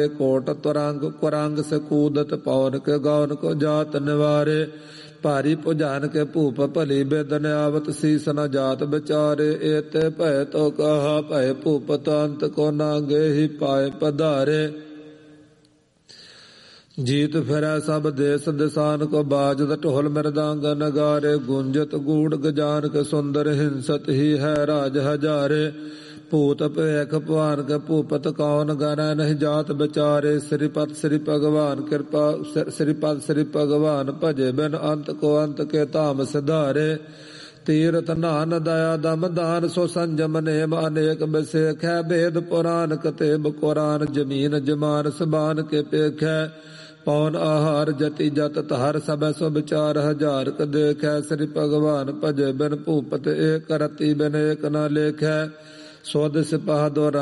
coat तुरंग कुरंग से कूदत पवन के गौन को जात निवारे भारी पुजान के भूप भली बेदन आवत शीस न जात बिचारे एते भय तो कहा भय भूपत अंत को नांगे ही पाए पधारे जीत फिरै सब देश दिसान को बाजत ढोल मृदंग नगारे गुंजत गूढ़ गजान के सुंदर हिंसत ही है राज हजारे भूत पेख भवान के भूपत कौन गण नहीं जात बिचारे श्रीपत श्री भगवान कृपा श्रीपत श्री भगवान भजे बिन अंत को अंत के धाम सिधारे तीर्थ नान दया दम दान सो संजम नेम अनेक बिसेख है भेद पुराण कतेब कुरान जमीन जमान सबान के पेख है पौन आहार जति जत तहर सब सो विचार हजार क देख है श्री भगवान भजे बिन भूपत एक रति बिन एक न लेख है सौद सिपाह द्वारा